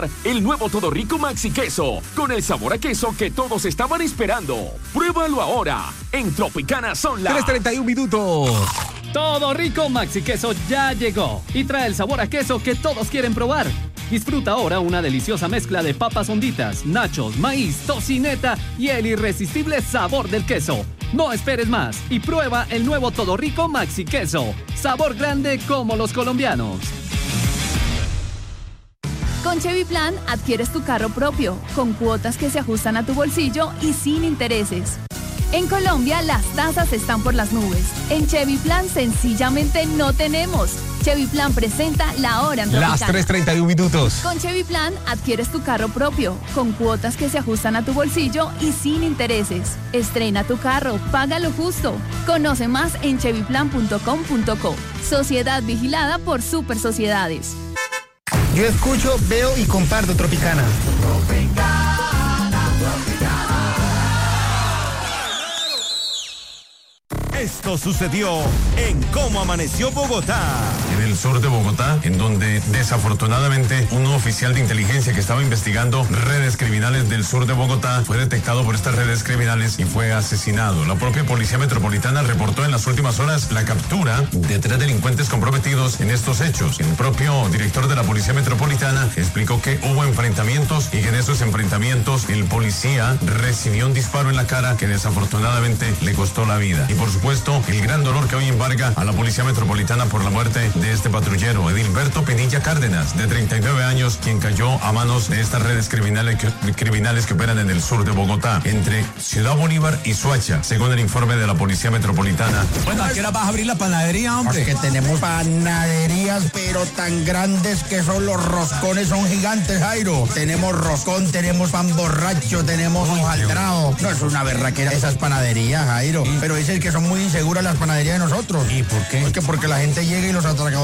El nuevo Todo Rico Maxi Queso, con el sabor a queso que todos estaban esperando. Pruébalo ahora. En Tropicana son las 3:31 minutos. Todo Rico Maxi Queso ya llegó y trae el sabor a queso que todos quieren probar. Disfruta ahora una deliciosa mezcla de papas honditas, nachos, maíz, tocineta y el irresistible sabor del queso. No esperes más y prueba el nuevo Todo Rico Maxi Queso. Sabor grande como los colombianos. Con Chevy Plan adquieres tu carro propio, con cuotas que se ajustan a tu bolsillo y sin intereses. En Colombia las tasas están por las nubes. En Chevy Plan sencillamente no tenemos. Chevy Plan presenta La Hora en Tropicana. Las 3:31 minutos. Con Chevy Plan adquieres tu carro propio, con cuotas que se ajustan a tu bolsillo y sin intereses. Estrena tu carro, págalo justo. Conoce más en chevyplan.com.co. Sociedad vigilada por Super Sociedades. Yo escucho, veo y comparto Tropicana. Esto sucedió en Cómo Amaneció Bogotá. En el sur de Bogotá, en donde desafortunadamente un oficial de inteligencia que estaba investigando redes criminales del sur de Bogotá fue detectado por estas redes criminales y fue asesinado. La propia Policía Metropolitana reportó en las últimas horas la captura de 3 delincuentes comprometidos en estos hechos. El propio director de la Policía Metropolitana explicó que hubo enfrentamientos y que en esos enfrentamientos el policía recibió un disparo en la cara que desafortunadamente le costó la vida. Y por supuesto, el gran dolor que hoy embarga a la Policía Metropolitana por la muerte de este patrullero, Edilberto Pinilla Cárdenas, de 39 años, quien cayó a manos de estas redes criminales que operan en el sur de Bogotá, entre Ciudad Bolívar y Soacha, según el informe de la Policía Metropolitana. Bueno, ¿a qué hora vas a abrir la panadería, hombre? Porque tenemos panaderías, pero tan grandes que son los roscones, son gigantes, Jairo. Tenemos roscón, tenemos pan borracho, tenemos hojaldrado. No, es una berraquera esas panaderías, Jairo. Pero dicen que son muy inseguras las panaderías de nosotros. ¿Y por qué? Porque la gente llega y los atracadores